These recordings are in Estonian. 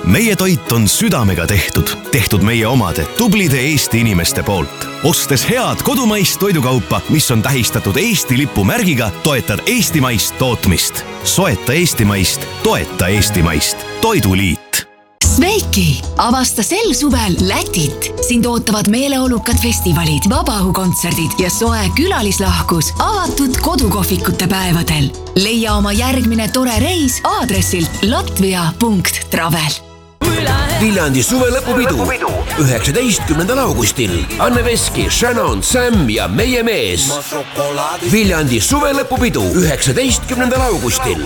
meie toit on südamega tehtud meie omade tublide Eesti inimeste poolt. Ostes head kodumaist toidukaupa, mis on tähistatud Eesti lipumärgiga, toetad eestimaist tootmist. Soeta eestimaist, toeta eestimaist. Toiduliit. Sveiki! Avasta sel suvel Lätit. Sind ootavad meeleolukad festivalid, vabaõhukontserdid ja soe külalislahkus avatud kodukohvikute päevadel. Leia oma järgmine tore reis aadressilt latvia.travel. Viljandi suvelõpupidu 19. augustil. Anne Veski, Shannon, Sam ja meie mees. Viljandi suvelõpupidu 19. augustil.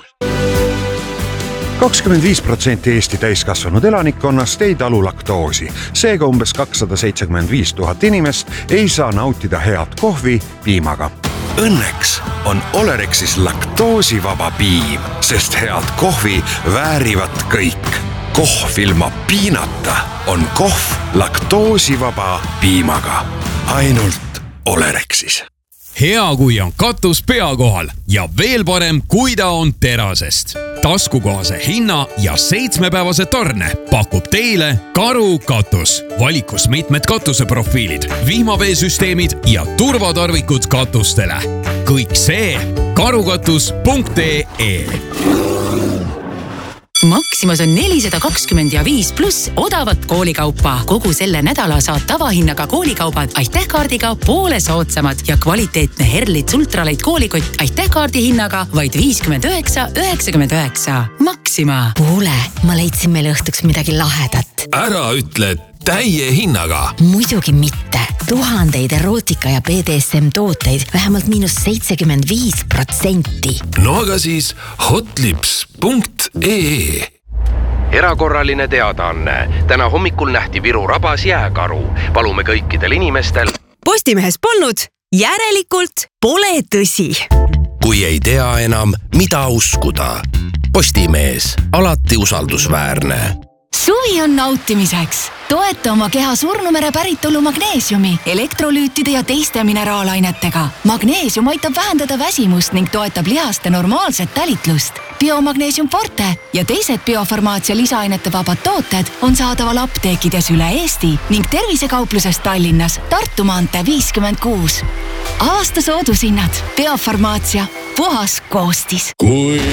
25% Eesti täiskasvanud elanikkonnast ei talu laktoosi. Seega umbes 275 000 inimest ei saa nautida head kohvi piimaga. Õnneks on Olerexis laktoosivaba piim, sest head kohvi väärivad kõik. Kohv ilma piinata on kohv laktoosivaba piimaga. Ainult Olerexis. Hea, kui on katus pea kohal ja veel parem, kui ta on terasest. Taskukohase hinna ja 7-päevase tarne pakub teile Karu katus. Valikus mitmed katuseprofiilid, vihmaveesüsteemid ja turvatarvikud katustele. Kõik see karukatus.ee. Maximas on 420 ja 5+ odavat koolikaupa. Kogu selle nädala saad tavahinnaga koolikaubad Aitähkaardiga poole soodsamad ja kvaliteetne Herlit Ultralight koolikott Aitähkaardi hinnaga vaid 59,99. Maxima. Kuule, ma leidsin meile õhtuks midagi lahedat. Ära ütle täie hinnaga. Muidugi mitte. Tuhandeid erootika ja BDSM tooteid vähemalt -75%. No aga siis hotlips.ee. Erakorraline teadaanne. Täna hommikul nähti Viru rabas jääkaru. Palume kõikidel inimestel. Postimehes polnud, järelikult pole tõsi. Kui ei tea enam, mida uskuda. Postimees, alati usaldusväärne. Suvi on nautimiseks. Toeta oma keha surnumere päritolu magneesiumi, elektrolüütide ja teiste mineraalainetega. Magneesium aitab vähendada väsimust ning toetab lihaste normaalset tälitlust. Biomagneesium Forte ja teised biofarmaatsia lisaainete vabad tooted on saadaval apteekides üle Eesti ning tervisekaupluses Tallinnas Tartu maantee 56. Aasta soodushinnad. Biofarmaatsia. Puhas koostis.